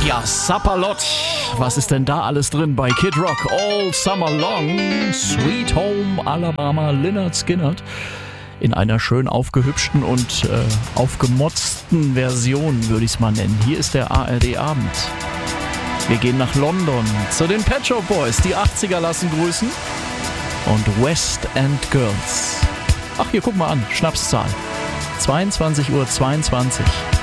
Ja, Sapperlot. Was ist denn da alles drin bei Kid Rock? All Summer Long, Sweet Home Alabama, Lynyrd Skynyrd. In einer schön aufgehübschten und aufgemotzten Version, würde ich es mal nennen. Hier ist der ARD-Abend. Wir gehen nach London zu den Pet Shop Boys. Die 80er lassen grüßen. Und West End Girls. Ach, hier, guck mal an. Schnapszahl. 22:22 Uhr.